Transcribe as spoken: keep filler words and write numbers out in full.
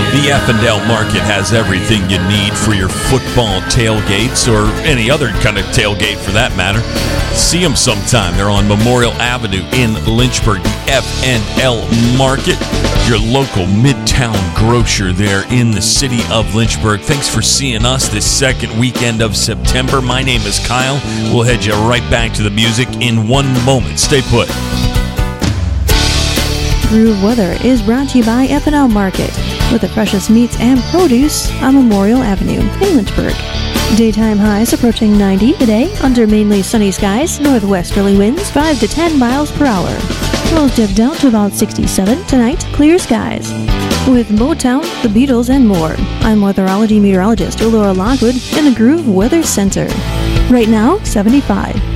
The Effendale Market has everything you need for your football tailgates or any other kind of tailgate for that matter. See them sometime. They're on Memorial Avenue in Lynchburg. The F and L Market, your local midtown grocer there in the city of Lynchburg. Thanks for seeing us this second weekend of September. My name is Kyle. We'll head you right back to the music in one moment. Stay put. Groove Weather is brought to you by F and L Market, with the freshest meats and produce on Memorial Avenue in Lynchburg. Daytime highs approaching ninety today under mainly sunny skies, northwesterly winds five to ten miles per hour. Lows dip down to about sixty-seven tonight, clear skies. With Motown, the Beatles, and more, I'm weatherology meteorologist Laura Lockwood in the Groove Weather Center. Right now, seventy-five.